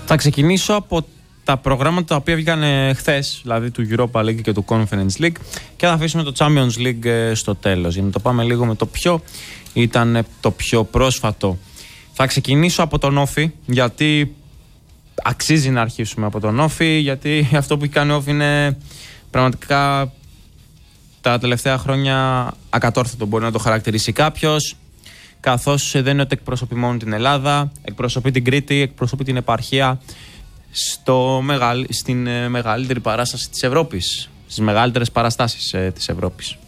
Θα ξεκινήσω από τα προγράμματα τα οποία βγήκαν χθες, δηλαδή του Europa League και του Conference League, και θα αφήσουμε το Champions League στο τέλος, για να το πάμε λίγο με το ποιο ήταν το πιο πρόσφατο. Θα ξεκινήσω από τον Όφη, γιατί αξίζει να αρχίσουμε από τον Όφη, γιατί αυτό που έχει κάνει ο Όφη είναι πραγματικά τα τελευταία χρόνια ακατόρθωτο, μπορεί να το χαρακτηρίσει κάποιος, καθώς δεν είναι ότι εκπροσωπεί μόνο την Ελλάδα, εκπροσωπεί την Κρήτη, εκπροσωπεί την επαρχία στην μεγαλύτερη παράσταση της Ευρώπης, στις μεγαλύτερες παραστάσεις της Ευρώπης.